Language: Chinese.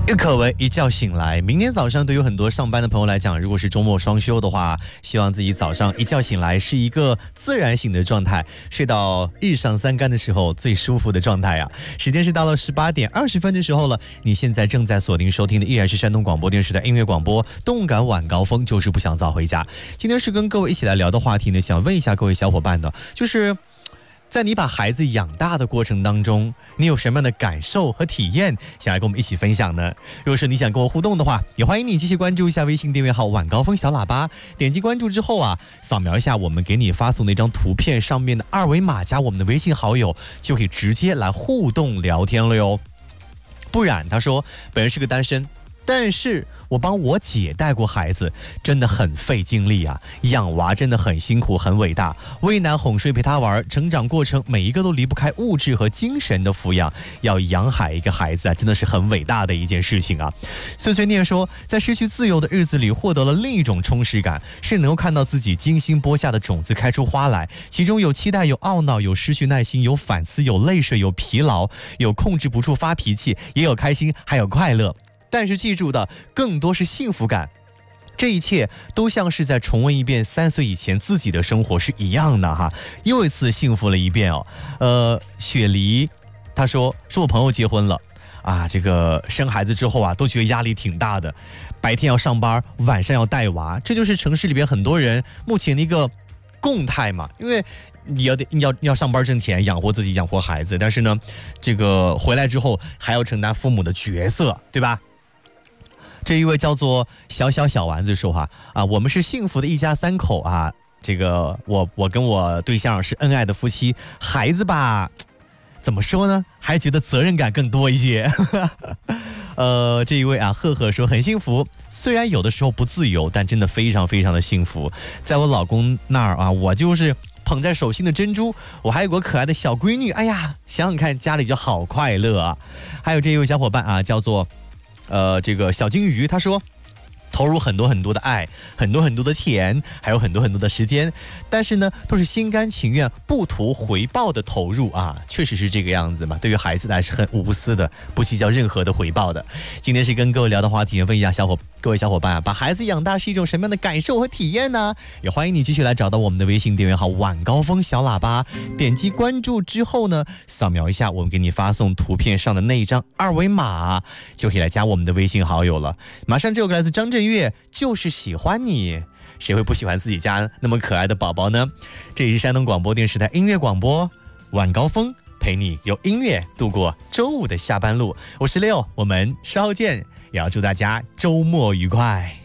可谓一觉醒来，明天早上对于很多上班的朋友来讲，如果是周末双休的话，希望自己早上一觉醒来是一个自然醒的状态，睡到日上三竿的时候最舒服的状态啊。时间是到了18:20的时候了，你现在正在锁定收听的依然是山东广播电视的音乐广播，动感晚高峰，就是不想早回家。今天是跟各位一起来聊的话题呢，想问一下各位小伙伴的，就是在你把孩子养大的过程当中，你有什么样的感受和体验想来跟我们一起分享呢？如果是你想跟我互动的话，也欢迎你继续关注一下微信订阅号晚高峰小喇叭，点击关注之后啊，扫描一下我们给你发送的一张图片上面的二维码，加我们的微信好友，就可以直接来互动聊天了哟。不然他说本人是个单身，但是我帮我姐带过孩子，真的很费精力啊！养娃真的很辛苦，很伟大。喂奶、哄睡、陪他玩，成长过程每一个都离不开物质和精神的抚养。要养海一个孩子啊，真的是很伟大的一件事情啊！碎碎念说，在失去自由的日子里，获得了另一种充实感，是能够看到自己精心播下的种子开出花来，其中有期待，有懊恼，有失去耐心，有反思，有泪水，有疲劳，有控制不住发脾气，也有开心，还有快乐。但是记住的更多是幸福感，这一切都像是在重温一遍3岁以前自己的生活是一样的哈，又一次幸福了一遍哦。雪梨他说我朋友结婚了啊，这个生孩子之后啊，都觉得压力挺大的，白天要上班，晚上要带娃，这就是城市里边很多人目前的一个共态嘛，因为你要上班挣钱，养活自己，养活孩子，但是呢，这个回来之后还要承担父母的角色，对吧？这一位叫做小丸子说我们是幸福的一家3口啊，这个我跟我对象是恩爱的夫妻，孩子吧，怎么说呢，还觉得责任感更多一些。这一位赫赫说很幸福，虽然有的时候不自由，但真的非常非常的幸福。在我老公那儿我就是捧在手心的珍珠，我还有个可爱的小闺女，哎呀，想想看家里就好快乐啊。还有这一位小伙伴叫做这个小金鱼，他说投入很多很多的爱，很多很多的钱，还有很多很多的时间，但是呢都是心甘情愿不图回报的投入啊，确实是这个样子嘛。对于孩子还是很无私的，不计较任何的回报的。今天是跟各位聊的话题，问一下各位小伙伴把孩子养大是一种什么样的感受和体验呢？也欢迎你继续来找到我们的微信订阅号晚高峰小喇叭，点击关注之后呢，扫描一下我们给你发送图片上的那一张二维码，就可以来加我们的微信好友了。马上这首歌来自张震岳，就是喜欢你，谁会不喜欢自己家那么可爱的宝宝呢？这里是山东广播电视台音乐广播晚高峰，陪你用音乐度过周五的下班路，我是Leo，我们稍后见，也要祝大家周末愉快。